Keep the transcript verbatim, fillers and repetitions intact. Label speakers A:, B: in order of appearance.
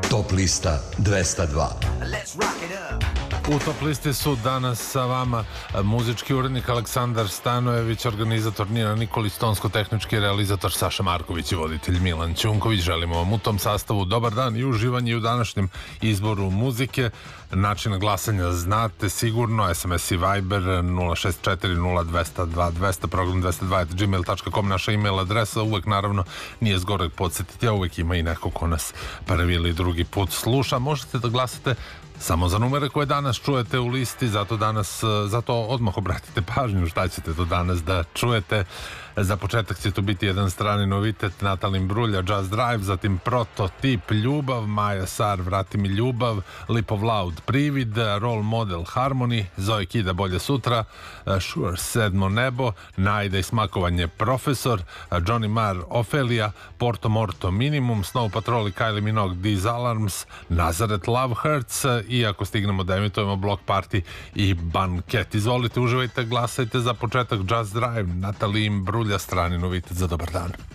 A: Top lista dvesta dva.
B: U top listi su danas sa vama muzički urednik Aleksandar Stanojević, organizator Nina Nikolić, tonsko-tehnički realizator Saša Marković i voditelj Milan Ćunković. Želimo vam u tom sastavu dobar dan i uživanje u današnjem izboru muzike. Način glasanja znate sigurno, es em es i Viber nula šest četiri nula dvesta dva dvesta, program dvesta dva at gmail dot com, naša email adresa. Uvek naravno nije zgoreg podsjetiti, a uvek ima i neko ko nas prvi ili drugi put sluša. Možete da glasate samo za numere koje danas čujete u listi, zato danas, zato odmah obratite pažnju šta ćete to danas da čujete. Za početak će to biti jedan strani novitet, Natalin Brulja, Just Drive, zatim Prototip, Ljubav, Maja Sar, Vrati mi ljubav, Lipov Loud, Privid, Role Model, Harmony, Zoe Kida, Bolje sutra, Sure, Sedmo nebo, Najda i smakovanje, Profesor, Johnny Marr, Ofelia, Porto Morto, Minimum, Snow Patrol i Kylie Minogue, These Alarms, Nazareth, Love Hurts i ako stignemo da emitujemo Block Party i Banket. Izvolite, uživajte, glasajte za početak Just Drive, Natalin Brulja, strani novitet za dobar dan.